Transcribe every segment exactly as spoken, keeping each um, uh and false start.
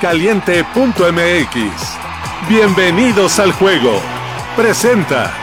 Caliente punto m x. Bienvenidos al juego. Presenta.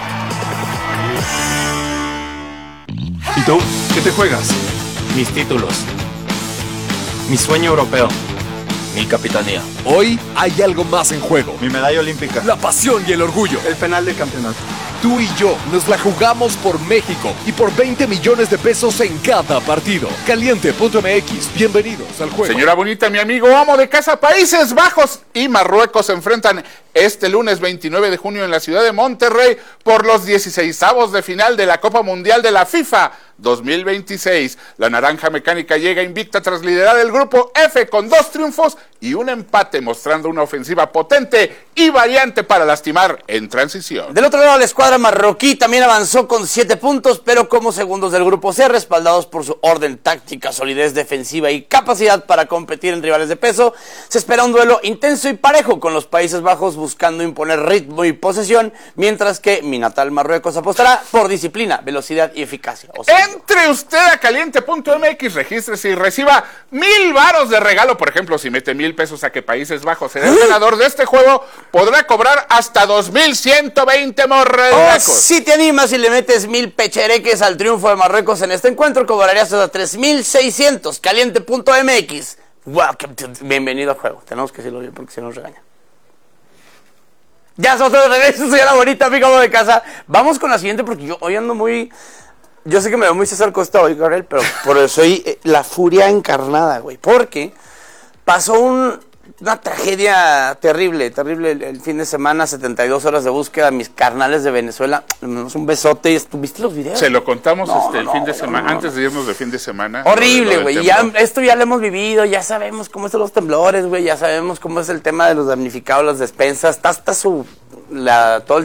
¿Y tú? ¿Qué te juegas? Mis títulos. Mi sueño europeo. Mi capitanía. Hoy hay algo más en juego. Mi medalla olímpica. La pasión y el orgullo. El penal de campeonato. Tú y yo nos la jugamos por México y por veinte millones de pesos en cada partido. Caliente punto m x. Bienvenidos al juego. Señora bonita, mi amigo amo de casa, Países Bajos y Marruecos se enfrentan este lunes veintinueve de junio en la ciudad de Monterrey por los dieciseisavos de final de la Copa Mundial de la FIFA dos mil veintiséis. La naranja mecánica llega invicta tras liderar el grupo F con dos triunfos y un empate, mostrando una ofensiva potente y variante para lastimar en transición. Del otro lado, la escuadra marroquí también avanzó con siete puntos, pero como segundos del grupo C, respaldados por su orden táctica, solidez defensiva y capacidad para competir en rivales de peso, se espera un duelo intenso y parejo, con los Países Bajos buscando imponer ritmo y posesión, mientras que mi natal Marruecos apostará por disciplina, velocidad y eficacia. O sea, entre usted a Caliente punto m x, regístrese y reciba mil varos de regalo. Por ejemplo, si mete mil pesos a que Países Bajos será el ganador de este juego, podrá cobrar hasta dos mil ciento veinte morredacos. Oh, si te animas y le metes mil pechereques al triunfo de Marruecos en este encuentro, cobrarías hasta tres mil seiscientos. Caliente punto m x. Welcome to... Bienvenido al juego. Tenemos que decirlo bien porque si nos regaña. Ya nosotros de regreso, soy la bonita amiga de casa. Vamos con la siguiente porque yo hoy ando muy... Yo sé que me veo muy César Costa hoy, Gabriel, pero por eso soy eh, la furia encarnada, güey. Porque pasó un, una tragedia terrible, terrible el, el fin de semana, setenta y dos horas de búsqueda, mis carnales de Venezuela. Le mandamos un besote y ¿viste los videos? Se lo contamos no, este, el no, fin de no, semana, no, no. antes de irnos de fin de semana. Horrible, güey. Ya, esto ya lo hemos vivido, ya sabemos cómo son los temblores, güey. Ya sabemos cómo es el tema de los damnificados, las despensas. Está hasta su... La, todo el